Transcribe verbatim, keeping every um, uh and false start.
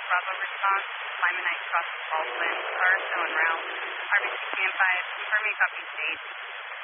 Bravo response. Lima nine crossing Baldwin. Car showing round. R B C T M five, confirming copy state.